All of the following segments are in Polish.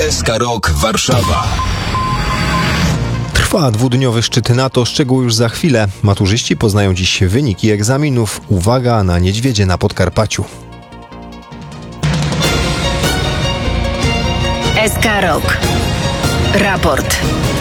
SK Rok Warszawa. Trwa dwudniowy szczyt NATO, szczegóły już za chwilę. Maturzyści poznają dziś wyniki egzaminów. Uwaga na niedźwiedzie na Podkarpaciu. SK Rok. Raport.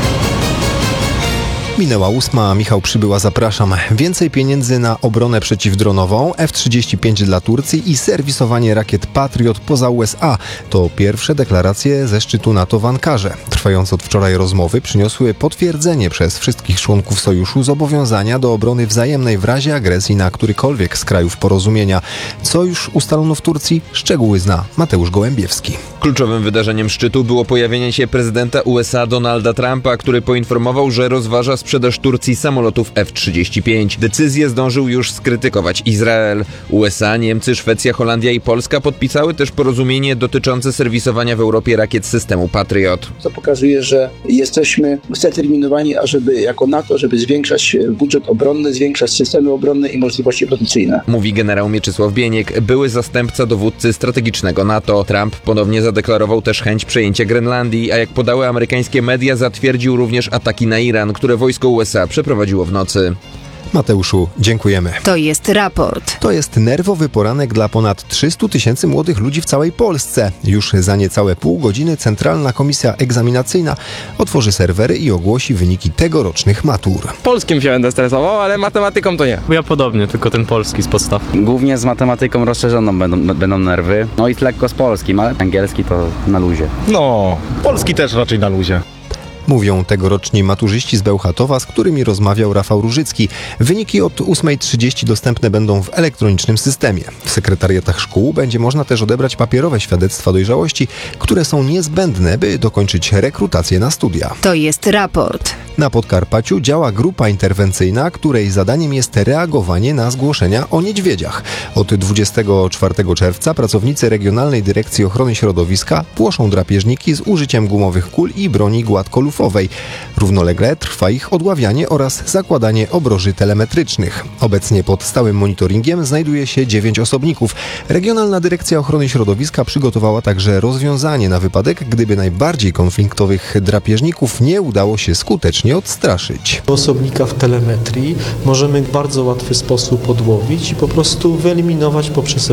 Minęła 8, Michał Przybyła, zapraszam. Więcej pieniędzy na obronę przeciwdronową, F-35 dla Turcji i serwisowanie rakiet Patriot poza USA. To pierwsze deklaracje ze szczytu NATO w Ankarze. Trwające od wczoraj rozmowy przyniosły potwierdzenie przez wszystkich członków sojuszu zobowiązania do obrony wzajemnej w razie agresji na którykolwiek z krajów porozumienia. Co już ustalono w Turcji? Szczegóły zna Mateusz Gołębiewski. Kluczowym wydarzeniem szczytu było pojawienie się prezydenta USA Donalda Trumpa, który poinformował, że rozważa sprzedaż Turcji samolotów F-35. Decyzję zdążył już skrytykować Izrael. USA, Niemcy, Szwecja, Holandia i Polska podpisały też porozumienie dotyczące serwisowania w Europie rakiet systemu Patriot. To pokazuje, że jesteśmy zdeterminowani, ażeby jako NATO, żeby zwiększać budżet obronny, zwiększać systemy obronne i możliwości produkcyjne. Mówi generał Mieczysław Bieniek, były zastępca dowódcy strategicznego NATO. Trump ponownie zadeklarował też chęć przejęcia Grenlandii, a jak podały amerykańskie media, zatwierdził również ataki na Iran, które wojsko USA przeprowadziło w nocy. Mateuszu, dziękujemy. To jest raport. To jest nerwowy poranek dla ponad 300 000 młodych ludzi w całej Polsce. Już za niecałe pół godziny Centralna Komisja Egzaminacyjna otworzy serwery i ogłosi wyniki tegorocznych matur. Polskim się będę stresował, ale matematyką to nie. Ja podobnie, tylko ten polski z podstaw. Głównie z matematyką rozszerzoną będą nerwy. No i lekko z polskim, ale angielski to na luzie. No, polski też raczej na luzie. Mówią tegoroczni maturzyści z Bełchatowa, z którymi rozmawiał Rafał Różycki. Wyniki od 8:30 dostępne będą w elektronicznym systemie. W sekretariatach szkół będzie można też odebrać papierowe świadectwa dojrzałości, które są niezbędne, by dokończyć rekrutację na studia. To jest raport. Na Podkarpaciu działa grupa interwencyjna, której zadaniem jest reagowanie na zgłoszenia o niedźwiedziach. Od 24 czerwca pracownicy Regionalnej Dyrekcji Ochrony Środowiska płoszą drapieżniki z użyciem gumowych kul i broni gładkolufowej. Równolegle trwa ich odławianie oraz zakładanie obroży telemetrycznych. Obecnie pod stałym monitoringiem znajduje się 9 osobników. Regionalna Dyrekcja Ochrony Środowiska przygotowała także rozwiązanie na wypadek, gdyby najbardziej konfliktowych drapieżników nie udało się skutecznie odstraszyć. Osobnika w telemetrii możemy w bardzo łatwy sposób odłowić i po prostu wyeliminować poprzez